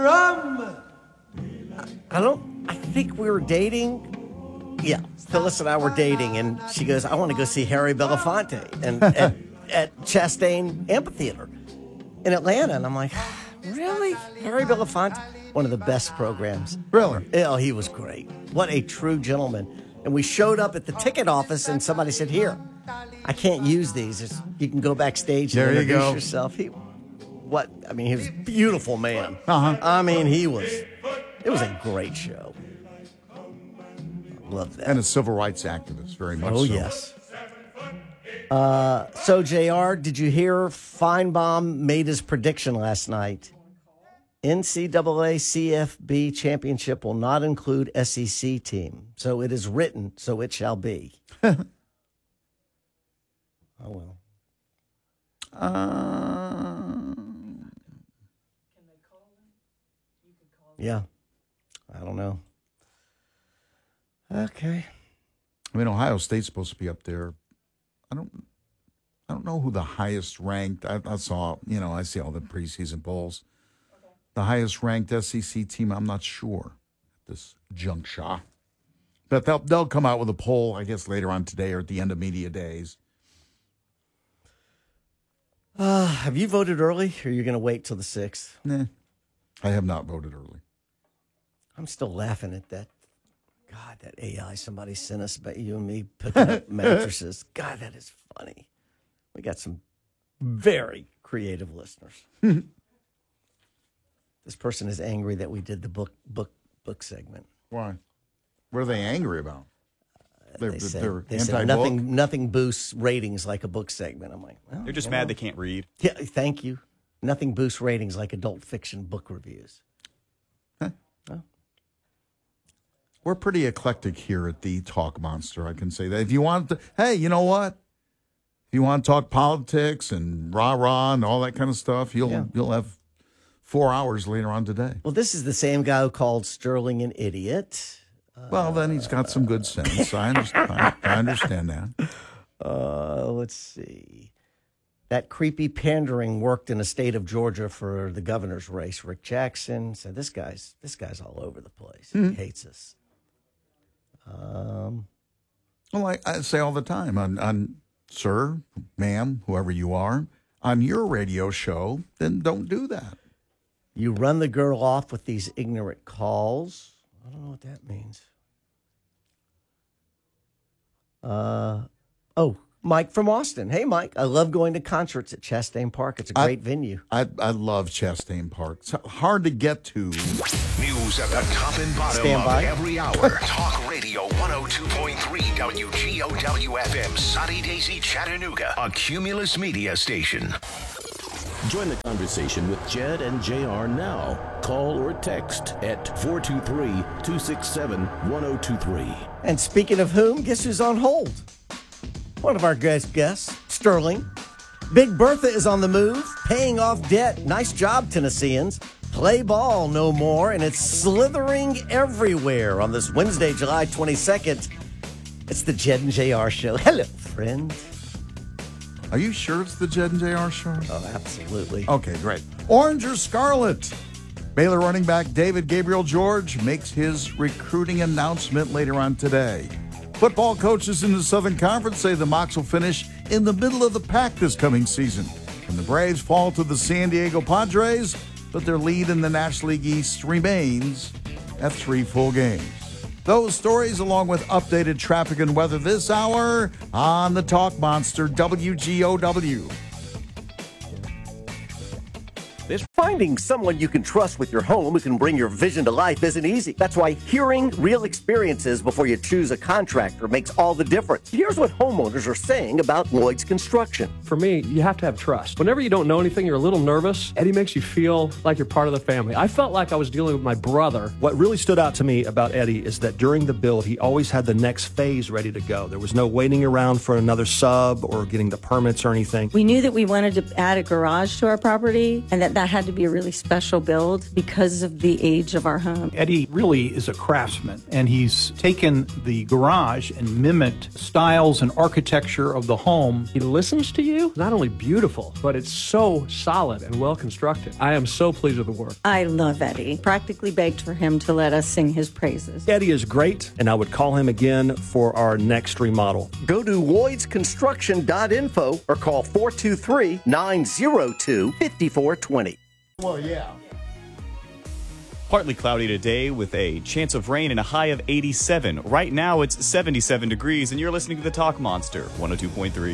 I think we were dating. Yeah, Phyllis and I were dating, and she goes, I want to go see Harry Belafonte and at Chastain Amphitheater in Atlanta. And I'm like, really? Harry Belafonte? One of the best programs. Really? Oh, he was great. What a true gentleman. And we showed up at the ticket office, and somebody said, here, I can't use these. You can go backstage and introduce yourself. He was a beautiful man. Uh-huh. I mean, it was a great show. Love that. And a civil rights activist, very much so. Yes. So, JR, did you hear Feinbaum made his prediction last night? NCAA CFB championship will not include SEC team. So it is written, so it shall be. Oh, well. Yeah. I don't know. Okay. I mean, Ohio State's supposed to be up there. I don't know who the highest ranked. I saw, I see all the preseason polls. The highest ranked SEC team, I'm not sure at this juncture. But they'll come out with a poll, I guess, later on today or at the end of media days. Have you voted early, or are you going to wait till the 6th? Nah, I have not voted early. I'm still laughing at that. God, that AI somebody sent us about you and me picking up mattresses. God, that is funny. We got some very creative listeners. This person is angry that we did the book segment. Why? What are they angry about? They said nothing boosts ratings like a book segment. I'm like, well, they're just mad they can't read. Yeah, thank you. Nothing boosts ratings like adult fiction book reviews. Huh? Oh. We're pretty eclectic here at the Talk Monster, I can say that. If you want to, hey, you know what? If you want to talk politics and rah-rah and all that kind of stuff, you'll have 4 hours later on today. Well, this is the same guy who called Sterling an idiot. Well, then he's got some good sense. I understand that. Let's see. That creepy pandering worked in the state of Georgia for the governor's race. Rick Jackson said, this guy's all over the place. Mm-hmm. He hates us. Well, I say all the time on sir, ma'am, whoever you are, on your radio show, then don't do that. You run the girl off with these ignorant calls. I don't know what that means. Mike from Austin. Hey, Mike. I love going to concerts at Chastain Park. It's a great venue. I love Chastain Park. It's hard to get to. News at the top and bottom of every hour. Talk Radio 102.3 WGOW-FM, Sunny Daisy, Chattanooga, a Cumulus Media station. Join the conversation with Jed and JR now. Call or text at 423-267-1023. And speaking of whom, guess who's on hold? One of our guests, Sterling. Big Bertha is on the move, paying off debt. Nice job, Tennesseans. Play ball no more, and it's slithering everywhere on this Wednesday, July 22nd. It's the Jed and JR Show. Hello, friend. Are you sure it's the Jed and JR Show? Oh, absolutely. Okay, great. Orange or Scarlet? Baylor running back David Gabriel George makes his recruiting announcement later on today. Football coaches in the Southern Conference say the Mocs will finish in the middle of the pack this coming season. And the Braves fall to the San Diego Padres, but their lead in the National League East remains at 3 full games. Those stories along with updated traffic and weather this hour on the Talk Monster WGOW. Finding someone you can trust with your home who can bring your vision to life isn't easy. That's why hearing real experiences before you choose a contractor makes all the difference. Here's what homeowners are saying about Lloyd's Construction. For me, you have to have trust. Whenever you don't know anything, you're a little nervous. Eddie makes you feel like you're part of the family. I felt like I was dealing with my brother. What really stood out to me about Eddie is that during the build, he always had the next phase ready to go. There was no waiting around for another sub or getting the permits or anything. We knew that we wanted to add a garage to our property and that had to to be a really special build because of the age of our home. Eddie really is a craftsman, and he's taken the garage and mimicked styles and architecture of the home. He listens to you. It's not only beautiful, but it's so solid and well constructed. I am so pleased with the work. I love Eddie. Practically begged for him to let us sing his praises. Eddie is great, and I would call him again for our next remodel. Go to LloydsConstruction.info or call 423-902-5420. Well, yeah. Partly cloudy today with a chance of rain and a high of 87. Right now it's 77 degrees, and you're listening to the Talk Monster, 102.3.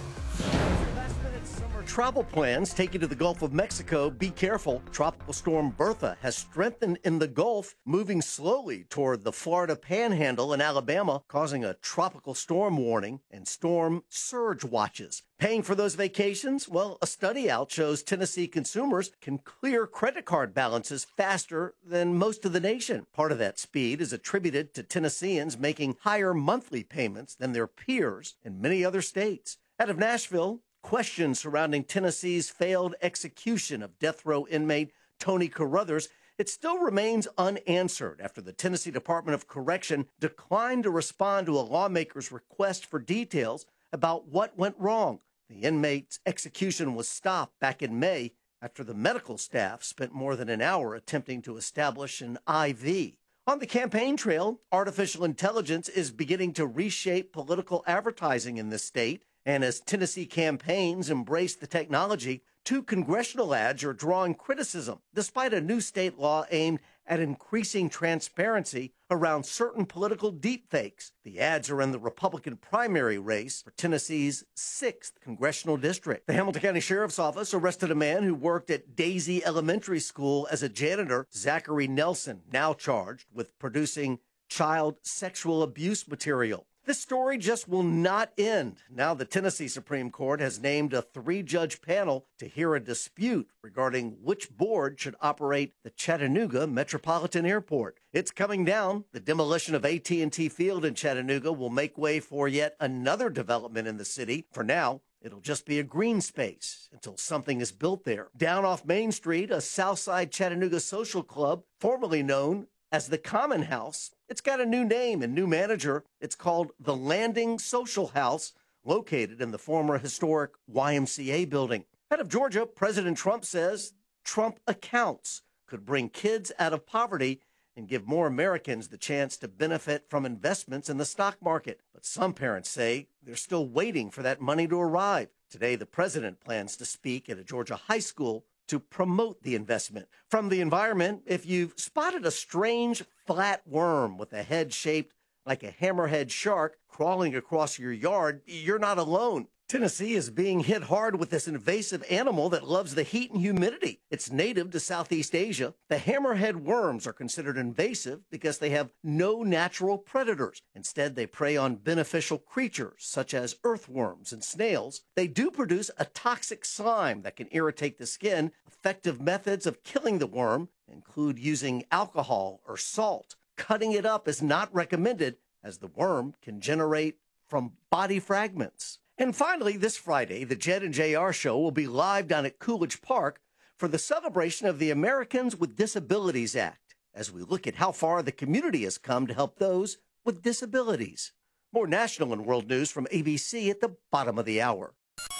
Travel plans take you to the Gulf of Mexico. Be careful. Tropical storm Bertha has strengthened in the Gulf, moving slowly toward the Florida Panhandle and Alabama, causing a tropical storm warning and storm surge watches. Paying for those vacations? Well, a study out shows Tennessee consumers can clear credit card balances faster than most of the nation. Part of that speed is attributed to Tennesseans making higher monthly payments than their peers in many other states. Out of Nashville, questions surrounding Tennessee's failed execution of death row inmate Tony Carruthers, it still remains unanswered after the Tennessee Department of Correction declined to respond to a lawmaker's request for details about what went wrong. The inmate's execution was stopped back in May after the medical staff spent more than an hour attempting to establish an IV. On the campaign trail, artificial intelligence is beginning to reshape political advertising in this state. And as Tennessee campaigns embrace the technology, 2 congressional ads are drawing criticism, despite a new state law aimed at increasing transparency around certain political deepfakes. The ads are in the Republican primary race for Tennessee's 6th congressional district. The Hamilton County Sheriff's Office arrested a man who worked at Daisy Elementary School as a janitor, Zachary Nelson, now charged with producing child sexual abuse material. This story just will not end. Now the Tennessee Supreme Court has named a 3-judge panel to hear a dispute regarding which board should operate the Chattanooga Metropolitan Airport. It's coming down. The demolition of AT&T Field in Chattanooga will make way for yet another development in the city. For now, it'll just be a green space until something is built there. Down off Main Street, a Southside Chattanooga social club, formerly known as the Common House, it's got a new name and new manager. It's called the Landing Social House, located in the former historic YMCA building. Out of Georgia, President Trump says Trump accounts could bring kids out of poverty and give more Americans the chance to benefit from investments in the stock market. But some parents say they're still waiting for that money to arrive. Today, the president plans to speak at a Georgia high school to promote the investment. From the environment, if you've spotted a strange flat worm with a head shaped like a hammerhead shark crawling across your yard, you're not alone. Tennessee is being hit hard with this invasive animal that loves the heat and humidity. It's native to Southeast Asia. The hammerhead worms are considered invasive because they have no natural predators. Instead, they prey on beneficial creatures such as earthworms and snails. They do produce a toxic slime that can irritate the skin. Effective methods of killing the worm include using alcohol or salt. Cutting it up is not recommended, as the worm can generate from body fragments. And finally, this Friday, the Jed and JR Show will be live down at Coolidge Park for the celebration of the Americans with Disabilities Act, as we look at how far the community has come to help those with disabilities. More national and world news from ABC at the bottom of the hour.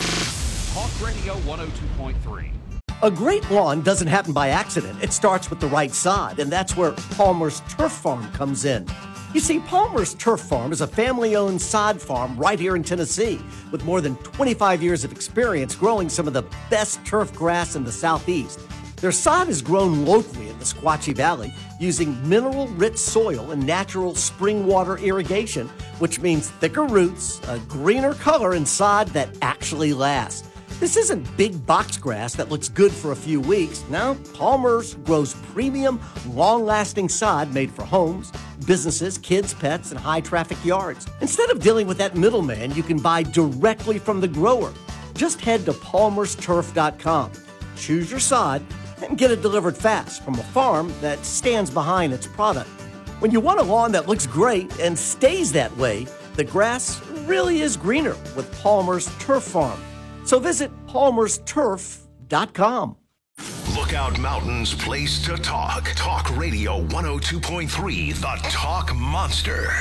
Talk Radio 102.3. A great lawn doesn't happen by accident. It starts with the right sod, and that's where Palmer's Turf Farm comes in. You see, Palmer's Turf Farm is a family-owned sod farm right here in Tennessee with more than 25 years of experience growing some of the best turf grass in the Southeast. Their sod is grown locally in the Sequatchie Valley using mineral-rich soil and natural spring water irrigation, which means thicker roots, a greener color, and sod that actually lasts. This isn't big box grass that looks good for a few weeks. No, Palmer's grows premium, long-lasting sod made for homes, businesses, kids, pets, and high-traffic yards. Instead of dealing with that middleman, you can buy directly from the grower. Just head to palmersturf.com, choose your sod, and get it delivered fast from a farm that stands behind its product. When you want a lawn that looks great and stays that way, the grass really is greener with Palmer's Turf Farm. So visit palmersturf.com. Lookout Mountain's place to talk. Talk Radio 102.3, the Talk Monster.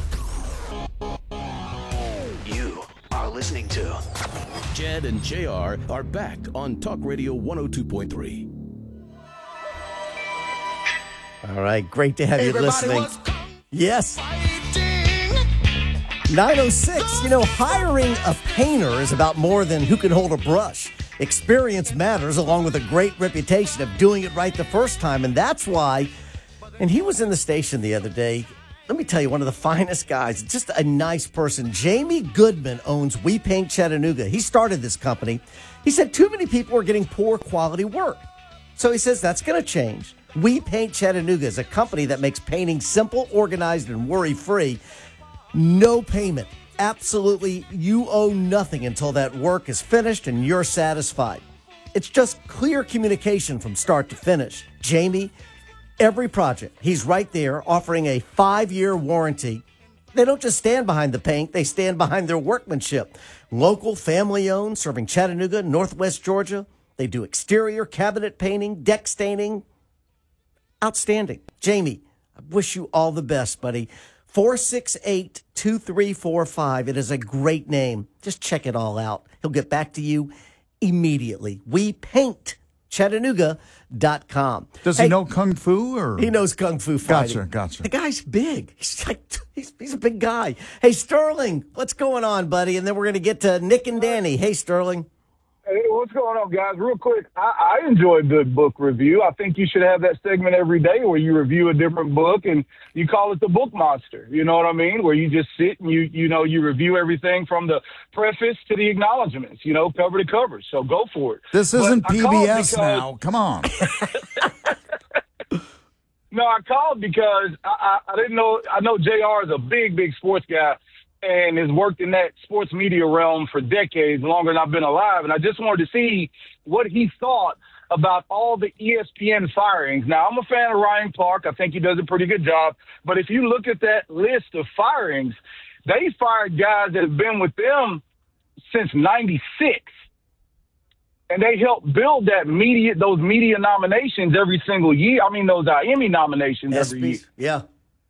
You are listening to Jed and JR are back on Talk Radio 102.3. All right, great to have you listening. Yes. 906, hiring a painter is about more than who can hold a brush. Experience matters, along with a great reputation of doing it right the first time, and that's why. And he was in the station the other day. Let me tell you, one of the finest guys, just a nice person. Jamie Goodman owns We Paint Chattanooga. He started this company. He said too many people are getting poor quality work. So he says that's going to change. We Paint Chattanooga is a company that makes painting simple, organized, and worry-free. No payment. Absolutely, you owe nothing until that work is finished and you're satisfied. It's just clear communication from start to finish. Jamie, every project, he's right there offering a 5-year warranty. They don't just stand behind the paint, they stand behind their workmanship. Local, family-owned, serving Chattanooga, Northwest Georgia. They do exterior cabinet painting, deck staining. Outstanding. Jamie, I wish you all the best, buddy. 468-2345. It is a great name. Just check it all out. He'll get back to you immediately. WePaintChattanooga.com. Does he know Kung Fu? Or he knows Kung Fu fighting. Gotcha. The guy's big. He's a big guy. Hey, Sterling, what's going on, buddy? And then we're going to get to Nick and Danny. Hey, Sterling. Hey, what's going on, guys? Real quick, I enjoyed the book review. I think you should have that segment every day where you review a different book and you call it the Book Monster. You know what I mean? Where you just sit and you review everything from the preface to the acknowledgments, cover to cover. So go for it. This isn't PBS now. Come on. No, I called because I didn't know. I know JR is a big sports guy and has worked in that sports media realm for decades, longer than I've been alive. And I just wanted to see what he thought about all the ESPN firings. Now, I'm a fan of Ryan Clark. I think he does a pretty good job. But if you look at that list of firings, they fired guys that have been with them since 96. And they helped build those media nominations every single year. I mean, those Emmy nominations every year. Yeah.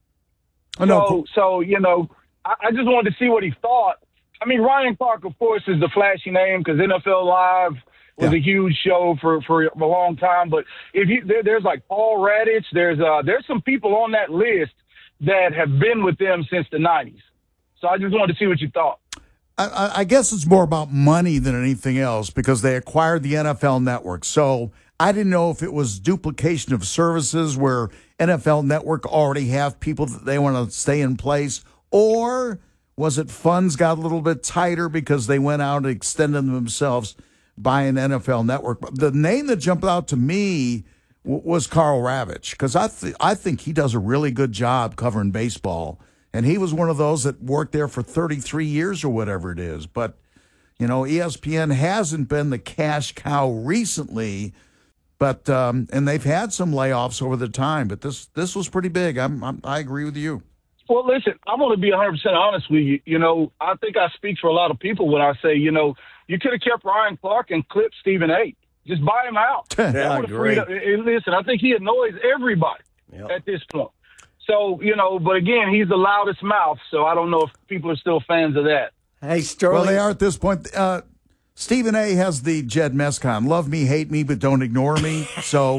So I just wanted to see what he thought. I mean, Ryan Clark, of course, is the flashy name because NFL Live was a huge show for a long time. But there's like Paul Radich, there's some people on that list that have been with them since the 90s. So I just wanted to see what you thought. I guess it's more about money than anything else because they acquired the NFL Network. So I didn't know if it was duplication of services where NFL Network already have people that they want to stay in place, or was it funds got a little bit tighter because they went out and extended themselves by an NFL Network? The name that jumped out to me was Carl Ravitch because I think he does a really good job covering baseball. And he was one of those that worked there for 33 years or whatever it is. But, ESPN hasn't been the cash cow recently, but and they've had some layoffs over the time. But this was pretty big. I agree with you. Well, listen, I'm going to be 100% honest with you. I think I speak for a lot of people when I say, you could have kept Ryan Clark and clipped Stephen A. Just buy him out. Yeah, I agree. Listen, I think he annoys everybody at this point. So, but again, he's the loudest mouth, so I don't know if people are still fans of that. Hey, Sterling. Well, they are at this point. Stephen A. has the Jed Mescon. Love me, hate me, but don't ignore me. So,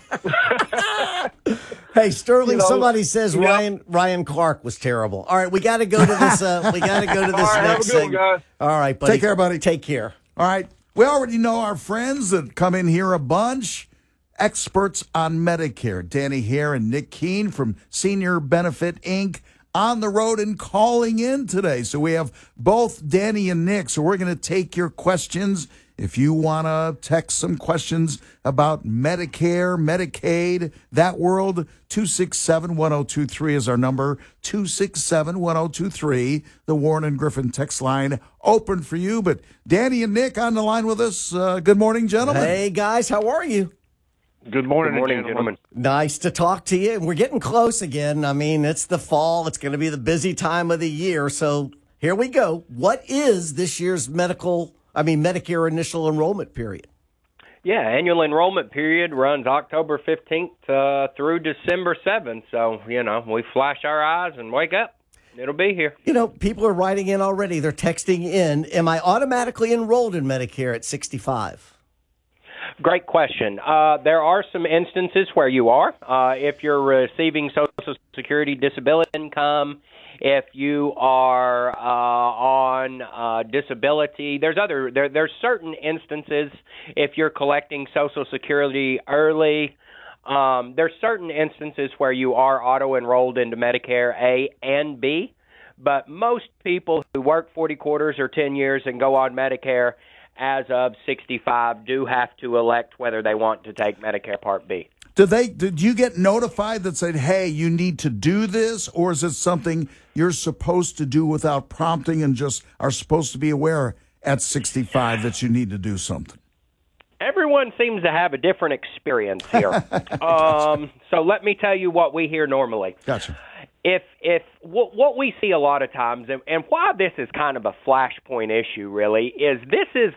hey, Sterling. Somebody says Ryan Clark was terrible. All right, we got to go to this. We got to go to this next thing. Guys. All right, buddy. Take care, buddy. Take care. All right. We already know our friends that come in here a bunch. Experts on Medicare, Danny Hare and Nick Keene from Senior Benefit Inc. on the road and calling in today. So we have both Danny and Nick. So we're going to take your questions. If you want to text some questions about Medicare, Medicaid, that world, 267-1023 is our number, 267-1023. The Warren and Griffin text line open for you. But Danny and Nick on the line with us. Good morning, gentlemen. Hey, guys. How are you? Good morning, gentlemen. Nice to talk to you. We're getting close again. I mean, it's the fall. It's going to be the busy time of the year. So here we go. What is this year's Medicare initial enrollment period? Yeah, annual enrollment period runs October 15th through December 7th. So, we flash our eyes and wake up. It'll be here. People are writing in already. They're texting in, am I automatically enrolled in Medicare at 65? Great question. There are some instances where you are. If you're receiving Social Security disability income, if you are on disability, there's certain instances if you're collecting Social Security early. There's certain instances where you are auto-enrolled into Medicare A and B, but most people who work 40 quarters or 10 years and go on Medicare as of 65 do have to elect whether they want to take Medicare Part B. Did you get notified that said, hey, you need to do this, or is it something you're supposed to do without prompting and just are supposed to be aware at 65 that you need to do something? Everyone seems to have a different experience here. So let me tell you what we hear normally. Gotcha. If what we see a lot of times, and why this is kind of a flashpoint issue, really, is this is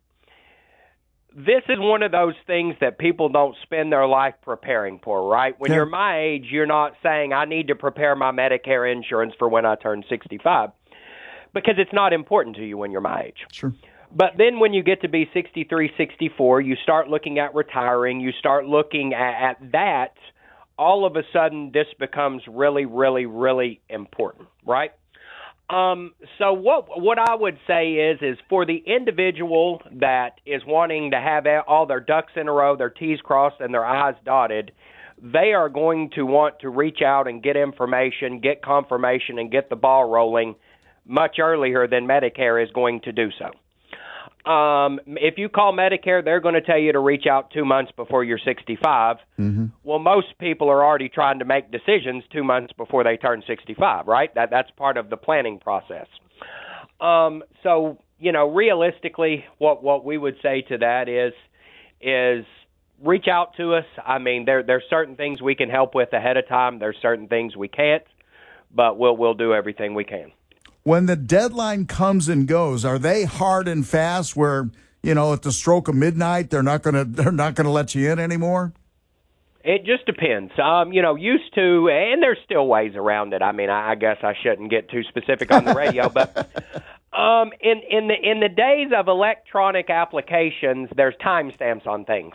one of those things that people don't spend their life preparing for, right? When you're my age, you're not saying, I need to prepare my Medicare insurance for when I turn 65, because it's not important to you when you're my age. Sure. But then when you get to be 63, 64, you start looking at retiring, you start looking at that, all of a sudden this becomes really, really, really important, right? So what I would say is for the individual that is wanting to have all their ducks in a row, their T's crossed and their I's dotted, they are going to want to reach out and get information, get confirmation, and get the ball rolling much earlier than Medicare is going to do so. If you call Medicare, they're going to tell you to reach out 2 months before you're 65. Mm-hmm. Well, most people are already trying to make decisions 2 months before they turn 65, right? That's part of the planning process. So, realistically, what we would say to that is reach out to us. I mean, there's certain things we can help with ahead of time. There's certain things we can't, but we'll do everything we can. When the deadline comes and goes, are they hard and fast where, at the stroke of midnight, they're not going to let you in anymore? It just depends. Used to, and there's still ways around it. I mean, I guess I shouldn't get too specific on the radio, but in the days of electronic applications, there's timestamps on things.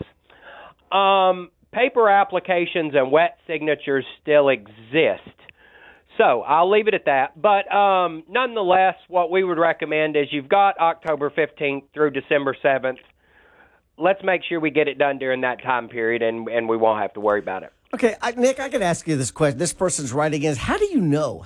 Paper applications and wet signatures still exist. So I'll leave it at that. But nonetheless, what we would recommend is you've got October 15th through December 7th. Let's make sure we get it done during that time period, and we won't have to worry about it. Okay, Nick, I could ask you this question. This person's writing in. How do you know?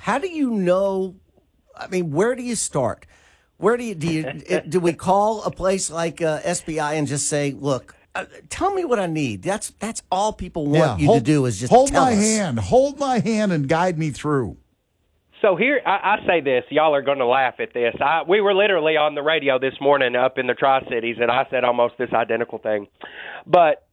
I mean, where do you start? Where do we call a place like SBI and just say, look, tell me what I need? That's all people want you to do is just hold tell my us. hand. Hold my hand and guide me through. So here, I say this. Y'all are going to laugh at this. We were literally on the radio this morning up in the Tri-Cities, and I said almost this identical thing. But